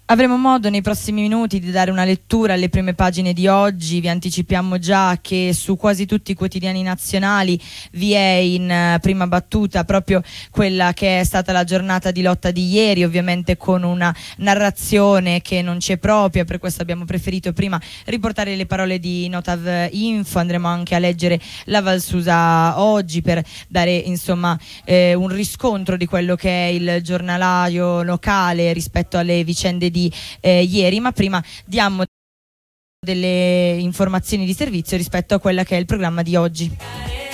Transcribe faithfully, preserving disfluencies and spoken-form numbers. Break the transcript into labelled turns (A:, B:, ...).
A: Avremo modo nei prossimi minuti di dare una lettura alle prime pagine di oggi. Vi anticipiamo già che su quasi tutti i quotidiani nazionali vi è in uh, prima battuta proprio quella che è stata la giornata di lotta di ieri, ovviamente con una narrazione che non c'è propria, per questo abbiamo preferito prima riportare le parole di Notav Info. Andremo anche a leggere la Valsusa oggi per dare insomma eh, un riscontro di quello che è il giornalaio locale rispetto alle vicende di Eh, ieri, ma prima diamo delle informazioni di servizio rispetto a quella che è il programma di oggi.